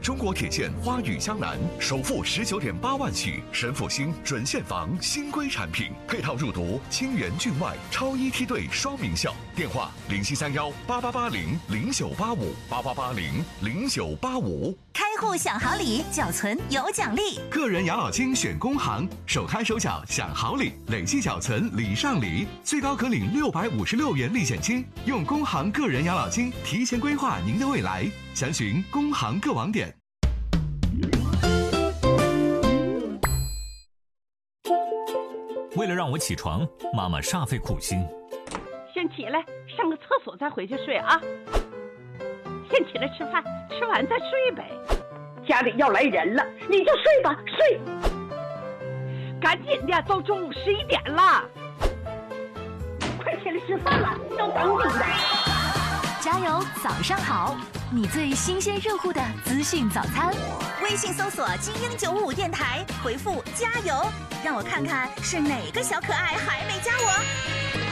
中国铁线花语江南首付19.8万起，神府新准现房新规产品，配套入读清源郡外超一梯队双名校。电话07318880098588800985。 开户享好礼，缴存有奖励。 个人养老金选工行，首开首缴享好礼，累计缴存礼上礼，最高可领656元历险金。用工行个人养老金提前规划您的未来，详询工行各网点。 为了让我起床，妈妈煞费苦心。 先起来上个厕所再回去睡啊。先起来吃饭，吃完再睡呗。家里要来人了，你就睡吧，睡。赶紧的，都中午11点了，快起来吃饭了，都等你呢。 加油，早上好，你最新鲜热乎的资讯早餐。微信搜索精英955电台，回复加油，让我看看是哪个小可爱还没加我。